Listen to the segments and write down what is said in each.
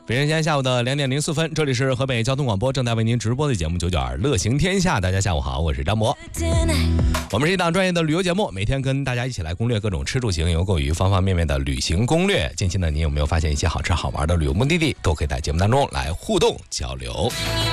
北京时间下午的2点04分，这里是河北交通广播正在为您直播的节目992乐行天下。大家下午好，我是张博。我们是一档专业的旅游节目，每天跟大家一起来攻略各种吃住行游购娱方方面面的旅行攻略。近期呢，您有没有发现一些好吃好玩的旅游目的地，都可以在节目当中来互动交流。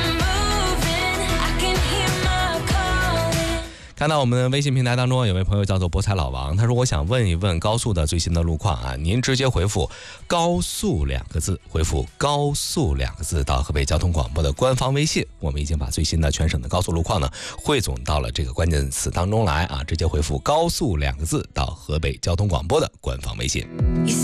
看到我们微信平台当中有位朋友叫做博彩老王，他说我想问一问高速的最新的路况啊，您直接回复高速2个字，回复高速2个字到河北交通广播的官方微信，我们已经把最新的全省的高速路况呢汇总到了这个关键词当中来啊，直接回复高速2个字到河北交通广播的官方微信。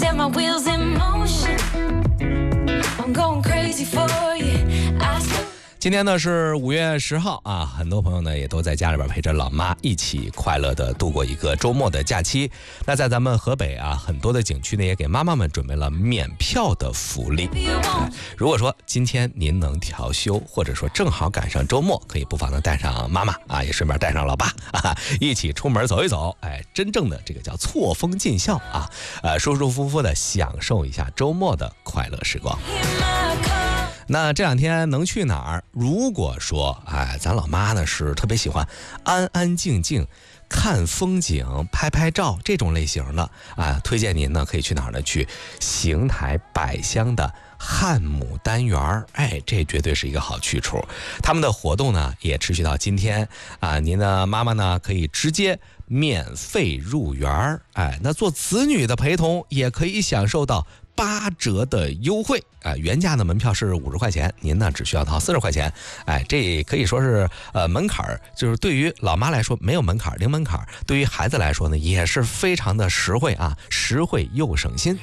今天呢是5月10号啊，很多朋友呢也都在家里边陪着老妈一起快乐的度过一个周末的假期。那在咱们河北啊，很多的景区呢也给妈妈们准备了免票的福利。如果说今天您能调休，或者说正好赶上周末，可以不妨呢带上妈妈啊，也顺便带上老爸啊，一起出门走一走。哎，真正的这个叫错峰尽孝啊，舒舒服服的享受一下周末的快乐时光。那这2天能去哪儿？如果说咱老妈呢是特别喜欢安安静静看风景拍拍照这种类型的推荐您呢可以去哪儿呢？去邢台百香的汉牡丹园，这绝对是一个好去处。他们的活动呢也持续到今天您的妈妈呢可以直接免费入园，那做子女的陪同也可以享受到8折的优惠原价的门票是50块钱，您呢只需要掏40块钱，这可以说是门槛，就是对于老妈来说没有门槛，零门槛，对于孩子来说呢也是非常的实惠实惠又省心。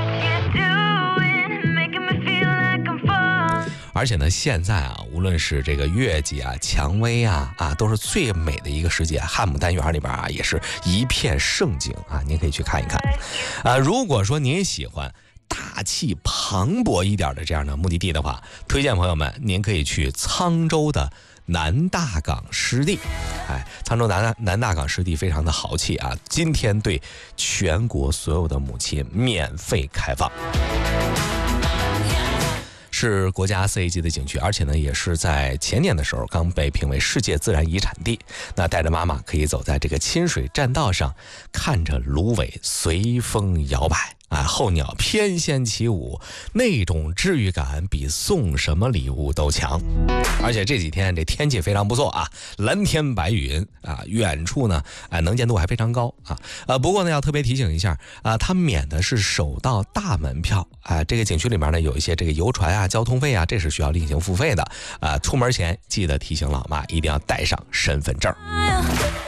而且呢，现在无论是这个月季蔷薇都是最美的一个时节。汉牡丹园里边也是一片盛景您可以去看一看。如果说您喜欢大气磅礴一点的这样的目的地的话，推荐朋友们您可以去沧州的南大港湿地。沧州南大港湿地非常的豪气今天对全国所有的母亲免费开放。是国家4A级的景区，而且呢也是在前年的时候刚被评为世界自然遗产地。那带着妈妈可以走在这个亲水栈道上，看着芦苇随风摇摆候鸟翩跹起舞，那种治愈感比送什么礼物都强。而且这几天这天气非常不错蓝天白云远处呢能见度还非常高不过呢要特别提醒一下它免的是首到大门票这个景区里面呢有一些这个游船交通费这是需要另行付费的出门前记得提醒老妈一定要带上身份证。